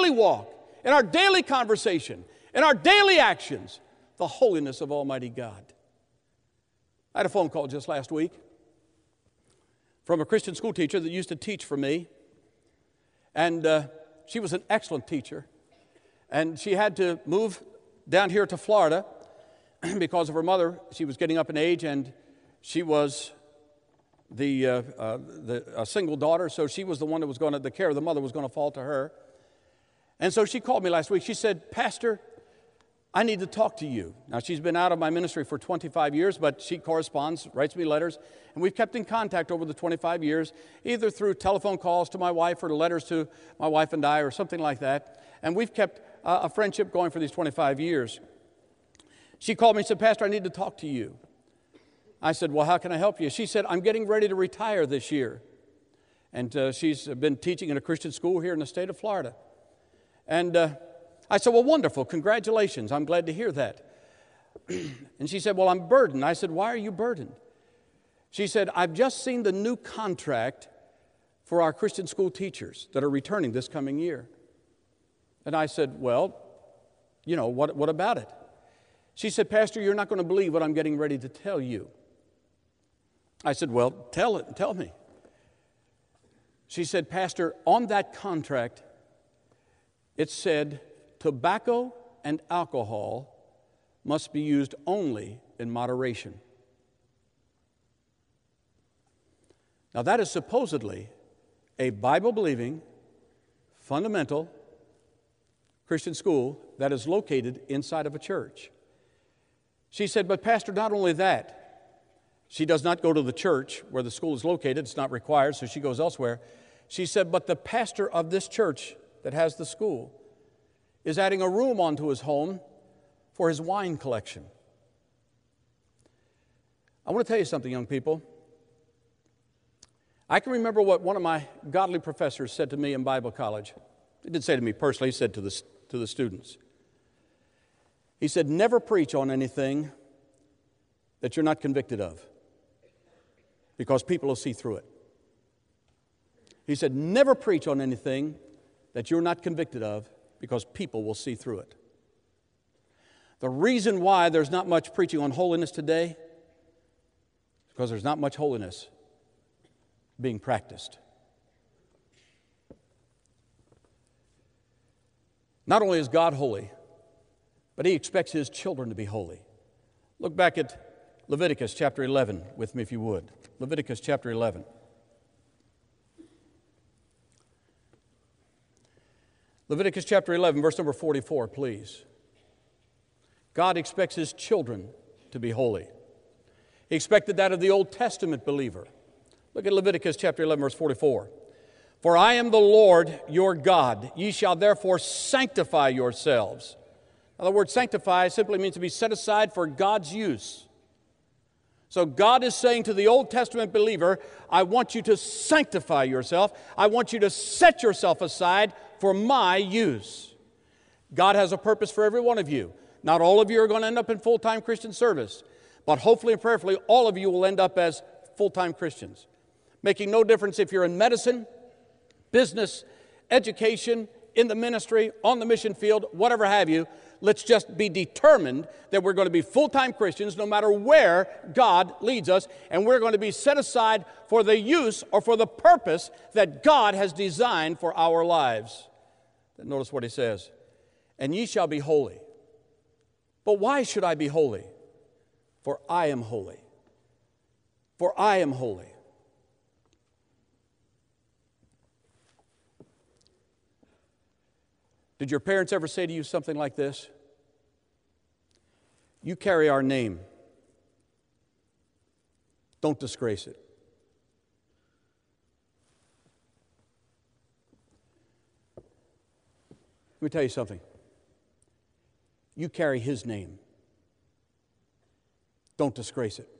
daily walk, in our daily conversation, in our daily actions, the holiness of Almighty God. I had a phone call just last week from a Christian school teacher that used to teach for me. And she was an excellent teacher. And she had to move down here to Florida because of her mother. She was getting up in age, and she was a single daughter, so she was the one that was going to, the care of the mother was going to fall to her. And so she called me last week. She said, Pastor, I need to talk to you. Now, she's been out of my ministry for 25 years, but she corresponds, writes me letters, and we've kept in contact over the 25 years, either through telephone calls to my wife or letters to my wife and I or something like that. And we've kept a friendship going for these 25 years. She called me and said, Pastor, I need to talk to you. I said, well, how can I help you? She said, I'm getting ready to retire this year. And she's been teaching in a Christian school here in the state of Florida. And I said, well, wonderful. Congratulations. I'm glad to hear that. And she said, well, I'm burdened. I said, why are you burdened? She said, I've just seen the new contract for our Christian school teachers that are returning this coming year. And I said, well, you know, what about it? She said, Pastor, you're not going to believe what I'm getting ready to tell you. I said, well, tell me. She said, Pastor, on that contract, it said, tobacco and alcohol must be used only in moderation. Now, that is supposedly a Bible-believing, fundamental Christian school that is located inside of a church. She said, but Pastor, not only that, she does not go to the church where the school is located. It's not required, so she goes elsewhere. She said, but the pastor of this church that has the school is adding a room onto his home for his wine collection. I want to tell you something, young people. I can remember what one of my godly professors said to me in Bible college. He didn't say to me personally, he said to the students. He said, never preach on anything that you're not convicted of, because people will see through it. He said, never preach on anything that you're not convicted of, because people will see through it. The reason why there's not much preaching on holiness today is because there's not much holiness being practiced. Not only is God holy, but He expects His children to be holy. Look back at Leviticus chapter 11 with me if you would. Leviticus chapter 11. Leviticus chapter 11, verse number 44, please. God expects His children to be holy. He expected that of the Old Testament believer. Look at Leviticus chapter 11, verse 44. For I am the Lord your God. Ye shall therefore sanctify yourselves. Now, the word sanctify simply means to be set aside for God's use. So God is saying to the Old Testament believer, I want you to sanctify yourself. I want you to set yourself aside for my use. God has a purpose for every one of you. Not all of you are going to end up in full-time Christian service, but hopefully and prayerfully all of you will end up as full-time Christians, making no difference if you're in medicine, business, education, in the ministry, on the mission field, whatever have you. Let's just be determined that we're going to be full-time Christians no matter where God leads us, and we're going to be set aside for the use or for the purpose that God has designed for our lives. Notice what he says, and ye shall be holy. But why should I be holy? For I am holy. For I am holy. Did your parents ever say to you something like this? You carry our name. Don't disgrace it. Let me tell you something. You carry His name. Don't disgrace it.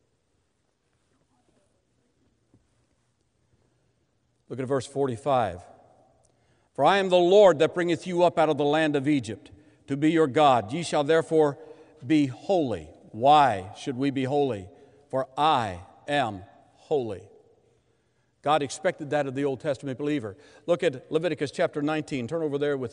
Look at verse 45. For I am the Lord that bringeth you up out of the land of Egypt, to be your God. Ye shall therefore be holy. Why should we be holy? For I am holy. God expected that of the Old Testament believer. Look at Leviticus chapter 19. Turn over there with